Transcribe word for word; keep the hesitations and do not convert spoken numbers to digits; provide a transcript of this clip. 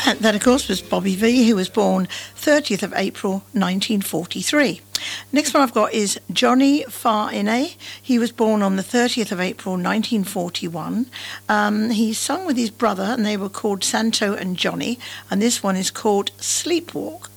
And that, of course, was Bobby Vee, who was born thirtieth of April nineteen forty-three. Next one I've got is Johnny Farine. He was born on the thirtieth of April nineteen forty-one. Um, he sung with his brother, and they were called Santo and Johnny, and this one is called Sleepwalk.